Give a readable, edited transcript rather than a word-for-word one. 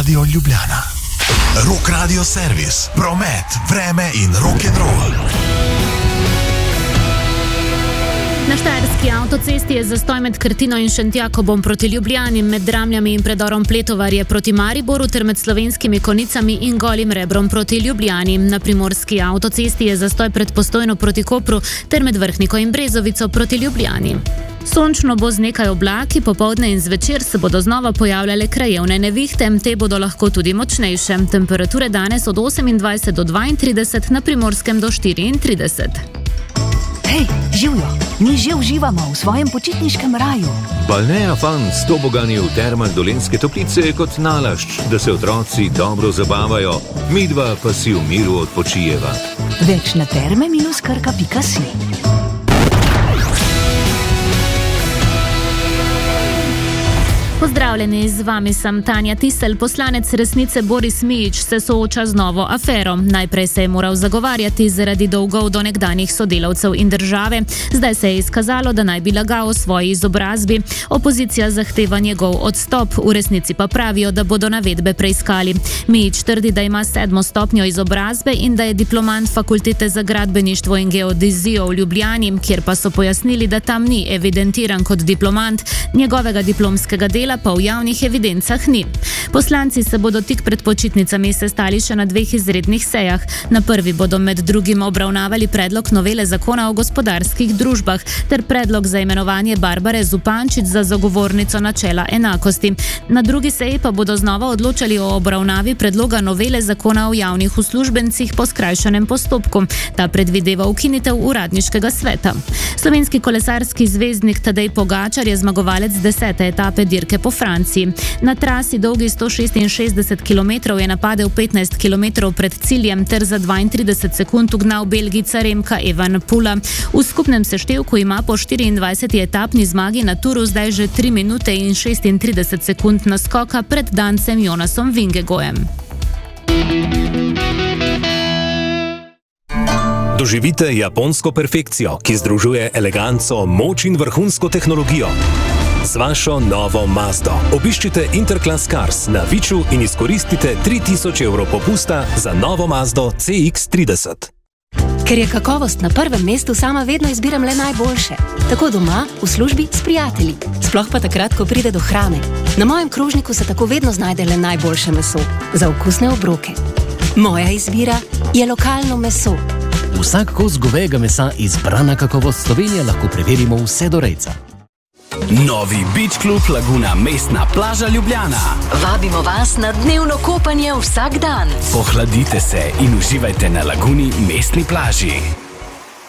Radio Ljubljana. Rock Radio Servis, promet, vreme in rock'n'roll. Na štajerski avtocesti je zastoj med Krtino in Šentjakobom proti Ljubljani, med Dramljami in predorom Pletovarje proti Mariboru ter med Slovenskimi Konicami in Golim Rebrom proti Ljubljani. Na primorski avtocesti je zastoj pred Postojno proti Kopru ter med Vrhniko in Brezovico proti Ljubljani. Sončno bo z nekaj oblaki, popoldne in zvečer se bodo znova pojavljale krajevne nevihte, te bodo lahko tudi močnejše. Temperature danes od 28 do 32, na Primorskem do 34. Hej, živjo, mi že uživamo v svojem počitniškem raju. Balnea Fun s toboganji v termah Dolenjske Toplice je kot nalašč, da se otroci dobro zabavajo, midva pa si v miru odpočijeva. Več na terme-krka.si. Pozdravljeni, z vami sem Tanja Tisel. Poslanec Resnice Boris Mijić se sooča z novo afero. Najprej se je moral zagovarjati zaradi dolgov do nekdanjih sodelavcev in države. Zdaj se je izkazalo, da naj bi lagal o svoji izobrazbi. Opozicija zahteva njegov odstop, v resnici pa pravijo, da bodo navedbe preiskali. Mijić trdi, da ima 7. stopnjo izobrazbe in da je diplomant Fakultete za gradbeništvo in geodezijo v Ljubljani, kjer pa so pojasnili, da tam ni evidentiran kot diplomant, njegovega diplomskega dela pa v javnih evidencah ni. Poslanci se bodo tik pred počitnicami sestali še na 2 izrednih sejah. Na prvi bodo med drugim obravnavali predlog novele zakona o gospodarskih družbah ter predlog za imenovanje Barbare Zupančič za zagovornico načela enakosti. Na drugi seji pa bodo znova odločali o obravnavi predloga novele zakona o javnih uslužbencih po skrajšanem postopku. Ta predvideva ukinitev uradniškega sveta. Slovenski kolesarski zvezdnik Tadej Pogačar je zmagovalec 10. etape dirke po Franciji. Na trasi dolgi 166 km je napadel 15 km pred ciljem ter za 32 sekund ugnal Belgijca Remka Evenepoela. V skupnem seštevku ima po 24. etapni zmagi na Turu zdaj že 3 minute in 36 sekund naskoka pred Dancem Jonasom Vingegaardom. Doživite japonsko perfekcijo, ki združuje eleganco, moč in vrhunsko tehnologijo. Z vašo novo Mazdo obiščite Interclass Cars na Viču in izkoristite 3000 evrov popusta za novo Mazdo CX-30. Ker je kakovost na prvem mestu, sama vedno izbiram le najboljše. Tako doma, v službi, s prijatelji. Sploh pa takrat, ko pride do hrane. Na mojem krožniku se tako vedno znajde le najboljše meso. Za okusne obroke. Moja izbira je lokalno meso. Vsak kos govejega mesa izbrana kakovost Slovenije lahko preverimo vse do rejca. Novi Beach Club Laguna, mestna plaža Ljubljana. Vabimo vas na dnevno kopanje vsak dan. Pohladite se in uživajte na Laguni, mestni plaži.